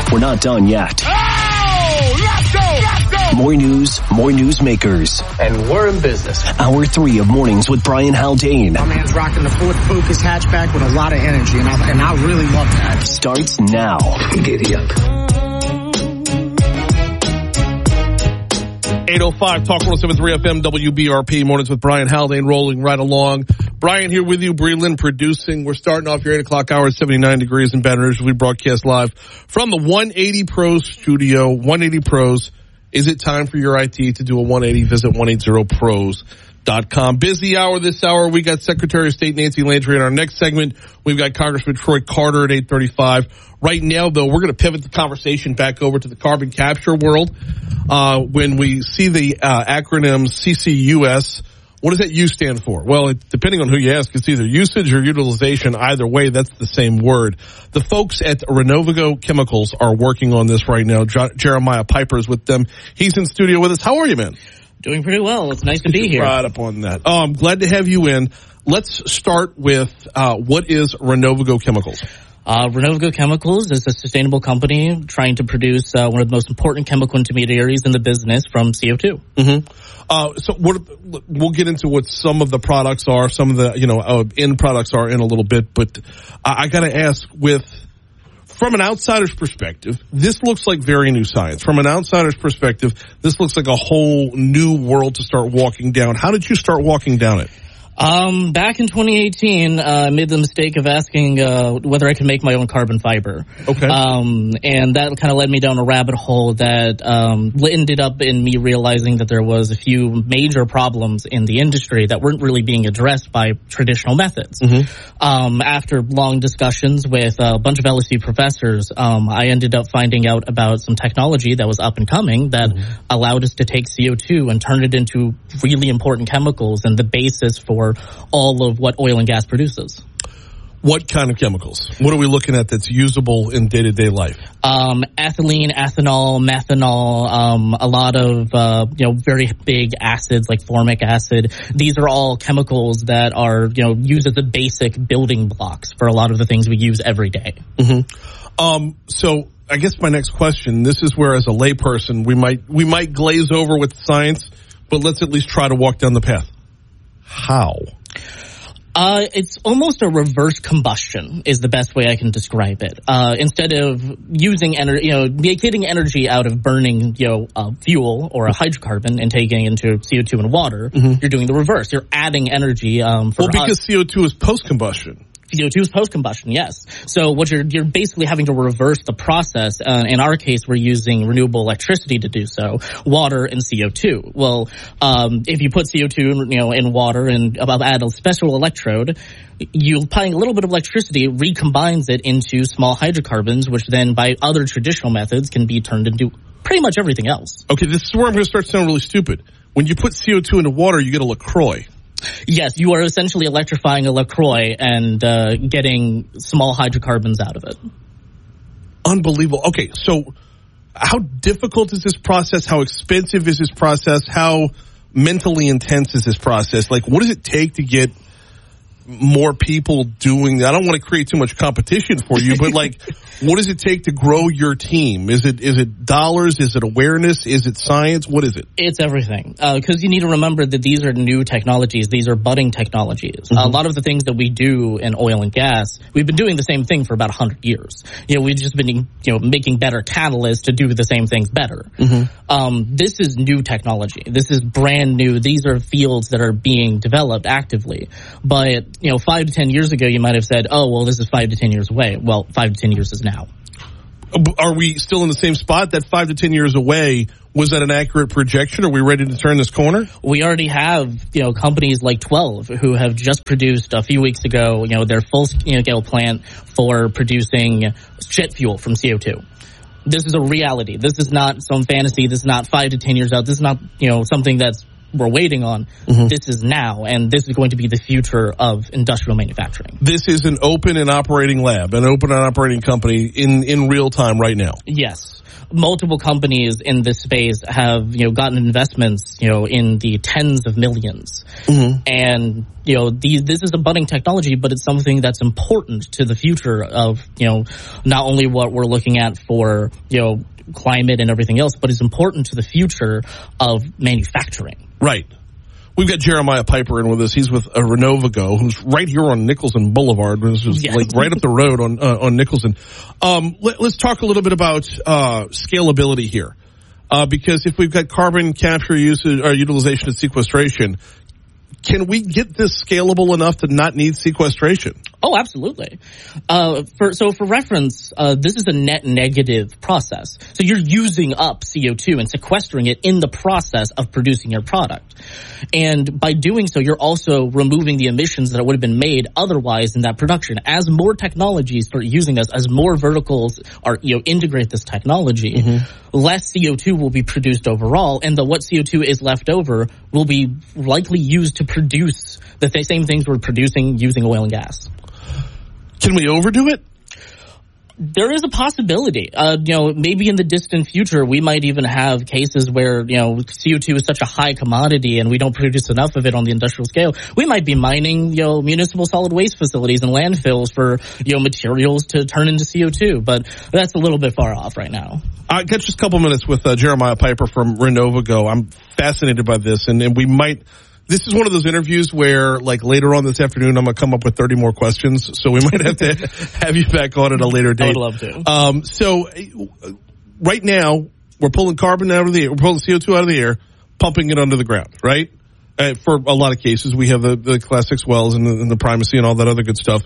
We're not done yet. Let's go! More news, more newsmakers. And we're in business. Hour 3 of Mornings with Brian Haldane. My man's rocking the Ford Focus hatchback with a lot of energy, and I really love that. Starts now. Giddy up. 805 Talk 107.3 FM WBRP. Mornings with Brian Haldane rolling right along. Brian here with you, Breland producing. We're starting off your 8 o'clock hour at 79 degrees in Baton Rouge. We broadcast live from the 180 Pros studio. 180 Pros. Is it time for your IT to do a 180? Visit 180pros.com. Busy hour this hour. We got Secretary of State Nancy Landry in our next segment. We've got Congressman Troy Carter at 8:35. Right now, though, we're going to pivot the conversation back over to the carbon capture world. When we see the acronym CCUS, what does that U stand for? Well, depending on who you ask, it's either usage or utilization. Either way, that's the same word. The folks at Renovigo Chemicals are working on this right now. Jeremiah Piper is with them. He's in studio with us. How are you, man? Doing pretty well. It's nice to be here. Right up on that. Oh, I'm glad to have you in. Let's start with what is Renovigo Chemicals? Renovigo Chemicals is a sustainable company trying to produce one of the most important chemical intermediaries in the business from CO2. Mm-hmm. So we'll get into what some of the products are, some of the end products are in a little bit. But I got to ask, from an outsider's perspective, this looks like very new science. From an outsider's perspective, this looks like a whole new world to start walking down. How did you start walking down it? Back in 2018, I made the mistake of asking whether I could make my own carbon fiber. Okay. And that kind of led me down a rabbit hole that ended up in me realizing that there was a few major problems in the industry that weren't really being addressed by traditional methods. Mm-hmm. After long discussions with a bunch of LSU professors, I ended up finding out about some technology that was up and coming that allowed us to take CO2 and turn it into really important chemicals and the basis for all of what oil and gas produces. What kind of chemicals? What are we looking at that's usable in day-to-day life? Ethylene, ethanol, methanol, a lot of, very big acids like formic acid. These are all chemicals that are, used as the basic building blocks for a lot of the things we use every day. Mm-hmm. So I guess my next question, this is where as a layperson, we might glaze over with science, but let's at least try to walk down the path. How? It's almost a reverse combustion is the best way I can describe it. Instead of using getting energy out of burning, fuel or a hydrocarbon and taking it into CO2 and water, you're doing the reverse. You're adding energy, because CO2 is post-combustion. CO2 is post-combustion, yes. So what you're basically having to reverse the process. In our case, we're using renewable electricity to do so, water and CO2. Well, if you put CO2, in water and add a special electrode, you applying a little bit of electricity recombines it into small hydrocarbons, which then by other traditional methods can be turned into pretty much everything else. Okay, this is where I'm going to start sounding really stupid. When you put CO2 into water, you get a LaCroix. Yes, you are essentially electrifying a LaCroix and getting small hydrocarbons out of it. Unbelievable. Okay, so how difficult is this process? How expensive is this process? How mentally intense is this process? Like, what does it take to get more people doing that? I don't want to create too much competition for you, but what does it take to grow your team? Is it dollars? Is it awareness? Is it science? What is it? It's everything. Because you need to remember that these are new technologies. These are budding technologies. Mm-hmm. A lot of the things that we do in oil and gas, we've been doing the same thing for about 100 years. We've just been, making better catalysts to do the same things better. Mm-hmm. This is new technology. This is brand new. These are fields that are being developed actively. But 5 to 10 years ago, you might have said, oh, well, this is 5 to 10 years away. Well, 5 to 10 years is now. Are we still in the same spot? That 5 to 10 years away, was that an accurate projection? Are we ready to turn this corner? We already have, companies like 12 who have just produced a few weeks ago, their full scale plant for producing jet fuel from CO2. This is a reality. This is not some fantasy. This is not 5 to 10 years out. This is not, something that's we're waiting on. This is now, and this is going to be the future of industrial manufacturing. This is an open and operating lab, an open and operating company in real time right now. Yes. Multiple companies in this space have, gotten investments, in the tens of millions. And, this is a budding technology, but it's something that's important to the future of, not only what we're looking at for, climate and everything else, but it's important to the future of manufacturing. Right. We've got Jeremiah Piper in with us. He's with Renovago, who's right here on Nicholson Boulevard, which is like right up the road on Nicholson. Let's talk a little bit about scalability here, because if we've got carbon capture, usage, or utilization, and sequestration, can we get this scalable enough to not need sequestration? Oh, absolutely. For reference, this is a net negative process. So you're using up CO2 and sequestering it in the process of producing your product. And by doing so, you're also removing the emissions that would have been made otherwise in that production. As more technologies start using this, as more verticals are, integrate this technology, less CO2 will be produced overall. And what CO2 is left over will be likely used to produce the same things we're producing using oil and gas. Can we overdo it? There is a possibility. Maybe in the distant future, we might even have cases where, CO2 is such a high commodity and we don't produce enough of it on the industrial scale. We might be mining, municipal solid waste facilities and landfills for, materials to turn into CO2. But that's a little bit far off right now. I got just a couple minutes with Jeremiah Piper from Renovago. I'm fascinated by this, and we might. This is one of those interviews where, like, later on this afternoon, I'm going to come up with 30 more questions, so we might have to have you back on at a later date. I would love to. So right now, we're pulling carbon out of the air, we're pulling CO2 out of the air, pumping it under the ground, right? For a lot of cases, we have the Class 6 wells and the primacy and all that other good stuff.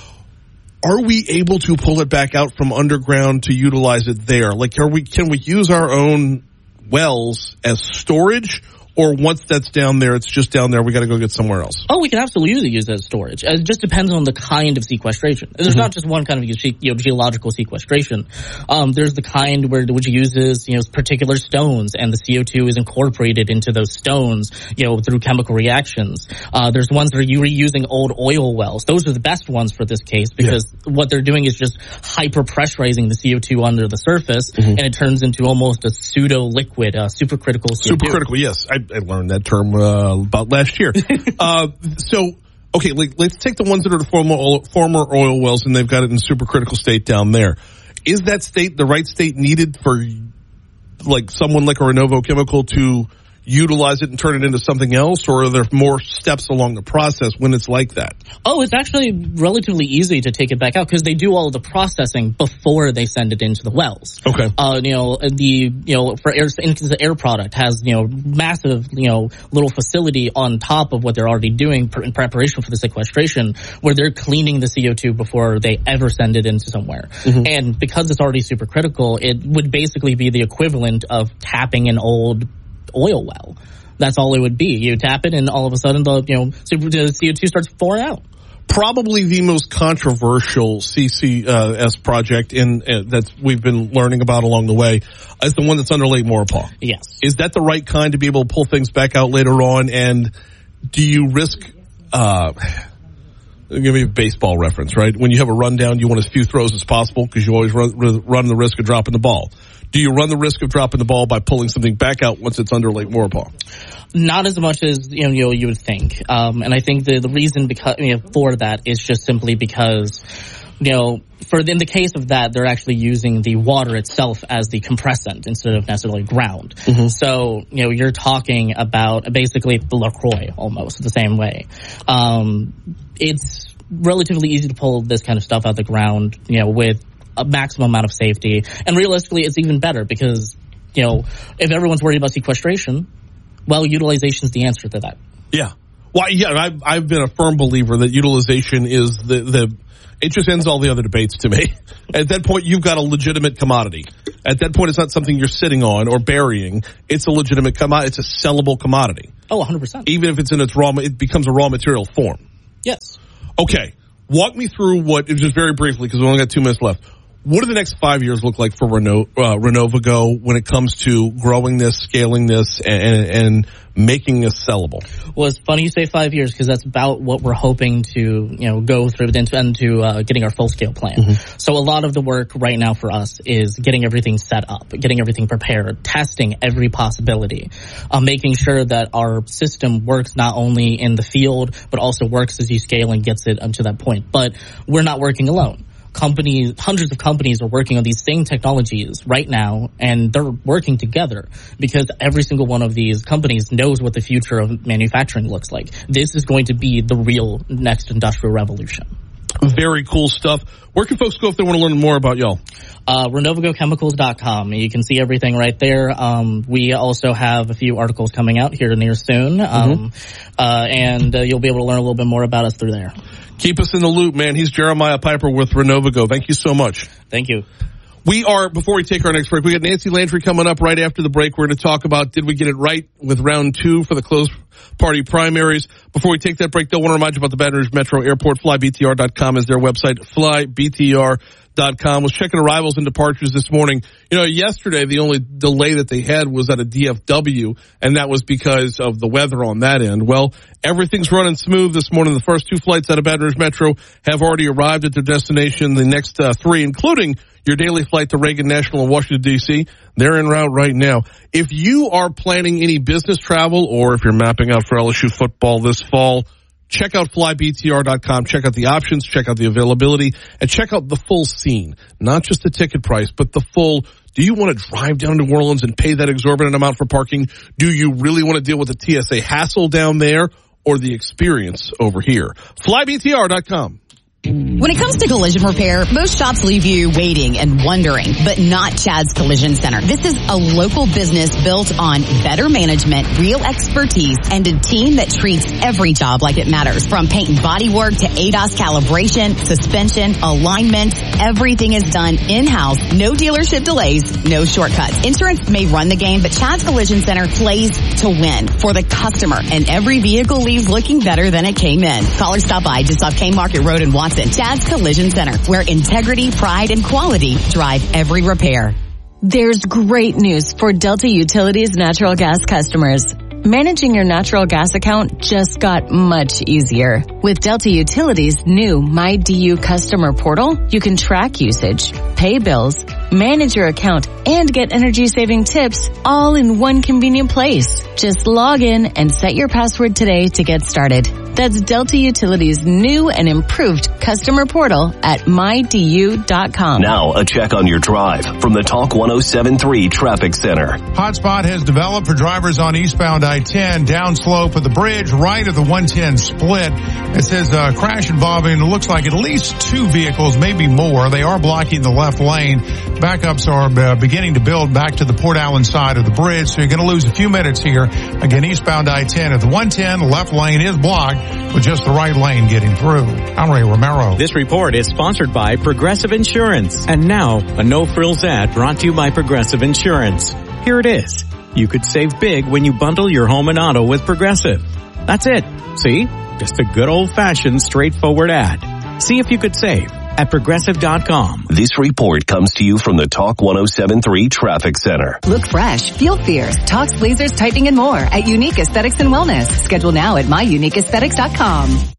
Are we able to pull it back out from underground to utilize it there? Like, can we use our own wells as storage? Or once that's down there, it's just down there, we got to go get somewhere else? Oh, we can absolutely use that as storage. It just depends on the kind of sequestration. There's not just one kind of geological sequestration. There's the kind which uses particular stones, and the CO2 is incorporated into those stones through chemical reactions. There's ones that are reusing old oil wells. Those are the best ones for this case because what they're doing is just hyper pressurizing the CO2 under the surface, and it turns into almost a pseudo liquid, supercritical CO2. Supercritical, yes. I learned that term about last year. Okay, let's take the ones that are the former oil wells, and they've got it in supercritical state down there. Is that state the right state needed for, like, someone like a Renovo Chemical to utilize it and turn it into something else, or are there more steps along the process when it's like that? Oh, it's actually relatively easy to take it back out because they do all of the processing before they send it into the wells. Okay. For instance, the Air Product has, massive, little facility on top of what they're already doing in preparation for the sequestration, where they're cleaning the CO2 before they ever send it into somewhere. And because it's already supercritical, it would basically be the equivalent of tapping an old oil well. That's all it would be. You tap it, and all of a sudden, the CO2 starts pouring out. Probably the most controversial CCS project that we've been learning about along the way is the one that's under Lake Maurepas. Yes. Is that the right kind to be able to pull things back out later on? And do you risk? Give me a baseball reference, right? When you have a rundown, you want as few throws as possible because you always run the risk of dropping the ball. Do you run the risk of dropping the ball by pulling something back out once it's under Lake Maurepas? Not as much as you would think, and I think the reason for that is just simply because in the case of that, they're actually using the water itself as the compressant instead of necessarily ground. So you're talking about basically LaCroix almost the same way. It's relatively easy to pull this kind of stuff out of the ground, with a maximum amount of safety. And realistically, it's even better because, if everyone's worried about sequestration, well, utilization is the answer to that. Yeah. Well, yeah, I've been a firm believer that utilization is it just ends all the other debates to me. At that point, you've got a legitimate commodity. At that point, it's not something you're sitting on or burying. It's a legitimate commodity. It's a sellable commodity. Oh, 100%. Even if it's in it becomes a raw material form. Yes. Okay. Walk me through just very briefly, because we only got 2 minutes left. What do the next 5 years look like for Renovago when it comes to growing this, scaling this, and making this sellable? Well, it's funny you say 5 years because that's about what we're hoping to, go through into getting our full scale plan. Mm-hmm. So a lot of the work right now for us is getting everything set up, getting everything prepared, testing every possibility, making sure that our system works not only in the field, but also works as you scale and gets it to that point. But we're not working alone. Hundreds of companies are working on these same technologies right now, and they're working together because every single one of these companies knows what the future of manufacturing looks like. This is going to be the real next industrial revolution. Very cool stuff. Where can folks go if they want to learn more about y'all? RenovagoChemicals.com. You can see everything right there. We also have a few articles coming out here near soon, and you'll be able to learn a little bit more about us through there. Keep us in the loop, man. He's Jeremiah Piper with Renovago. Thank you so much. Thank you. Before we take our next break, we got Nancy Landry coming up right after the break. We're going to talk about, did we get it right with round 2 for the closed party primaries? Before we take that break, though, I want to remind you about the Baton Rouge Metro Airport. FlyBTR.com is their website. FlyBTR.com. Was checking arrivals and departures this morning. Yesterday, the only delay that they had was at a DFW, and that was because of the weather on that end. Well, everything's running smooth this morning. The first 2 flights out of Baton Rouge Metro have already arrived at their destination. The next 3, including your daily flight to Reagan National in Washington, D.C., they're en route right now. If you are planning any business travel or if you're mapping out for LSU football this fall, check out FlyBTR.com. Check out the options, check out the availability, and check out the full scene. Not just the ticket price, but the full, do you want to drive down to New Orleans and pay that exorbitant amount for parking? Do you really want to deal with the TSA hassle down there or the experience over here? FlyBTR.com. When it comes to collision repair, most shops leave you waiting and wondering, but not Chad's Collision Center. This is a local business built on better management, real expertise, and a team that treats every job like it matters. From paint and body work to ADAS calibration, suspension, alignment, everything is done in-house. No dealership delays, no shortcuts. Insurance may run the game, but Chad's Collision Center plays to win for the customer, and every vehicle leaves looking better than it came in. Call or stop by just off Kane Market Road in Watson. Chad's Collision Center, where integrity, pride, and quality drive every repair. There's great news for Delta Utilities natural gas customers. Managing your natural gas account just got much easier. With Delta Utilities' new MyDU customer portal, you can track usage, pay bills, manage your account, and get energy-saving tips all in one convenient place. Just log in and set your password today to get started. That's Delta Utilities' new and improved customer portal at MyDU.com. Now, a check on your drive from the Talk 107.3 Traffic Center. Hotspot has developed for drivers on eastbound I-10, downslope of the bridge, right of the 110 split. It says crash involving, it looks like at least 2 vehicles, maybe more. They are blocking the left lane. Backups are beginning to build back to the Port Allen side of the bridge, so you're going to lose a few minutes here. Again, eastbound I-10 at the 110, left lane is blocked with just the right lane getting through. I'm Ray Romero. This report is sponsored by Progressive Insurance. And now, a no-frills ad brought to you by Progressive Insurance. Here it is. You could save big when you bundle your home and auto with Progressive. That's it. See? Just a good old-fashioned, straightforward ad. See if you could save at Progressive.com. This report comes to you from the Talk 107.3 Traffic Center. Look fresh, feel fierce, talks, lasers, typing, and more at Unique Aesthetics and Wellness. Schedule now at myuniqueaesthetics.com.